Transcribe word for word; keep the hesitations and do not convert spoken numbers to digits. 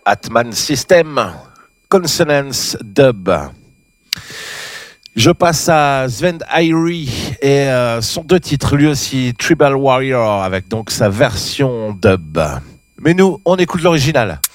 Atman System, Consonance Dub. Je passe à Sven Hyrie et euh, son deux titres, lui aussi, Tribal Warrior, avec donc sa version dub. Mais nous, on écoute l'original.